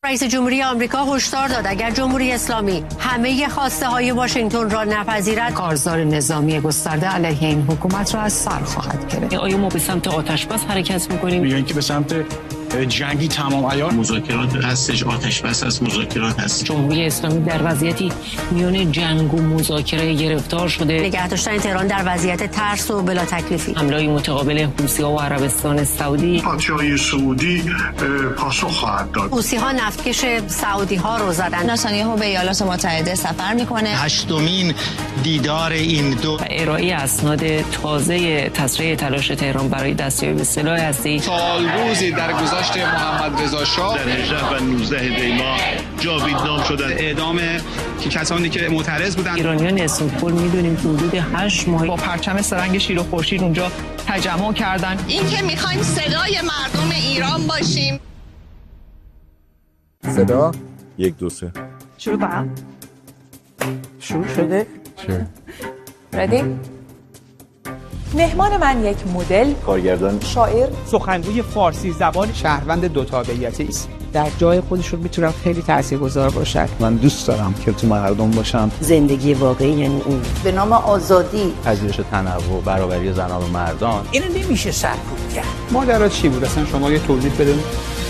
رئیس جمهوری آمریکا هشدار داد اگر جمهوری اسلامی همه خواسته های واشنگتن را نپذیرد، کارزار نظامی گسترده علیه این حکومت را از سر خواهد گرفت. آیا ما به سمت آتش‌بس حرکت می‌کنیم یا اینکه به سمت جنگی تمام عیار؟ مذاکرات هستش، آتش‌بس هست، مذاکرات هست. جمهوری اسلامی در وضعیتی میان جنگ و مذاکره گرفتار شده. نگه داشتن تهران در وضعیت ترس و بلا تکلیفی. حمله‌های متقابل حوثی‌ها و عربستان سعودی. پادشاهی سعودی پاسخ خواهد داد. حوثی‌ها نفتکش سعودی‌ها رو زدن. نتانیاهو به ایالات متحده سفر می‌کنه. هشتمین دیدار این دو. ارائه اسناد تازه تسریع تلاش تهران برای دستیابی به سلاح هسته‌ای. سالروزی در گذشت محمد رضا شاه در 18 و 19 دی ماه جاویدنام شدن. اعدام کسانی که معترض بودن. ایرانیان اسماعیل میدونیم که حدود 8 ماه با پرچم سرنگ شیر و خورشید اونجا تجمع کردن. این که میخوایم صدای مردم ایران باشیم. صدا 1 2 3 شروع کنم. شروع شده؟ ردی؟ مهمان من یک مدل، کارگردان، شاعر، سخنگوی فارسی زبان، شهروند دو تابعیتی است. در جای خودشون میتونن خیلی تاثیرگذار باشن. من دوست دارم که تو مردم باشم. زندگی واقعی یعنی این. به نام آزادی، پذیرش تنوع، برابری زنان و مردان. اینو نمیشه سرکوب کرد. ماجرا چی بود اصلا شما یه توضیح بدید.